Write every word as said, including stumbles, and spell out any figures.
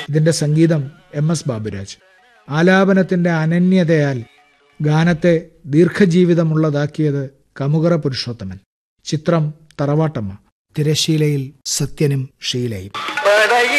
ഇതിന്റെ സംഗീതം M S Baburaj. ആലാപനത്തിന്റെ അനന്യതയാൽ ഗാനത്തെ ദീർഘജീവിതമുള്ളതാക്കിയത് Kamukara Purushothaman. ചിത്രം തറവാട്ടമ്മ. തിരശീലയിൽ സത്യനും ഷീലയും.